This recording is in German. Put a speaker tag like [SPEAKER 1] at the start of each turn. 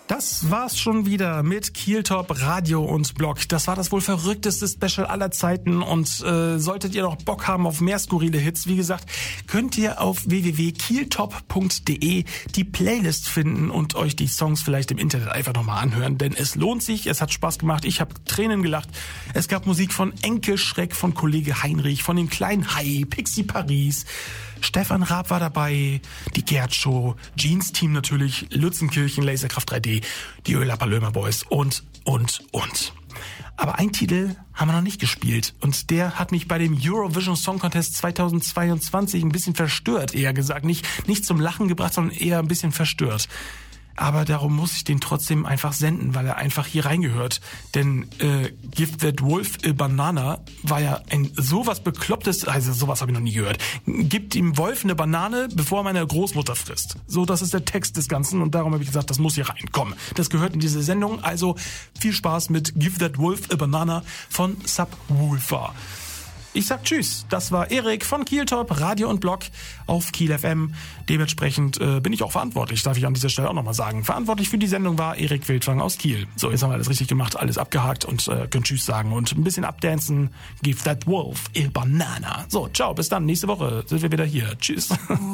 [SPEAKER 1] Das war's schon wieder mit Kieltop Radio und Blog. Das war das wohl verrückteste Special aller Zeiten und solltet ihr noch Bock haben auf mehr skurrile Hits, wie gesagt, könnt ihr auf www.kieltop.de die Playlist finden und euch die Songs vielleicht im Internet einfach nochmal anhören, denn es lohnt sich, es hat Spaß gemacht, ich habe Tränen gelacht. Es gab Musik von Enke Schreck, von Kollege Heinrich, von dem kleinen Hai, Pixie Paris, Stefan Raab war dabei, die Gerd Show, Jeans Team natürlich, Lützenkirchen, Laserkraft 3D, die Öler Boys und. Aber einen Titel haben wir noch nicht gespielt und der hat mich bei dem Eurovision Song Contest 2022 ein bisschen verstört, eher gesagt. Nicht zum Lachen gebracht, sondern eher ein bisschen verstört. Aber darum muss ich den trotzdem einfach senden, weil er einfach hier reingehört. Denn Give That Wolf a Banana war ja ein sowas Beklopptes, also sowas habe ich noch nie gehört. Gibt dem Wolf eine Banane, bevor er meine Großmutter frisst. So, das ist der Text des Ganzen und darum habe ich gesagt, das muss hier reinkommen. Das gehört in diese Sendung, also viel Spaß mit Give That Wolf a Banana von Subwoofer. Ich sag Tschüss, das war Erik von Kieltop, Radio und Blog auf Kiel FM. Dementsprechend bin ich auch verantwortlich, darf ich an dieser Stelle auch nochmal sagen. Verantwortlich für die Sendung war Erik Wildfang aus Kiel. So, jetzt haben wir alles richtig gemacht, alles abgehakt und können Tschüss sagen und ein bisschen abdancen. Give that wolf a banana. So, ciao, bis dann, nächste Woche sind wir wieder hier. Tschüss.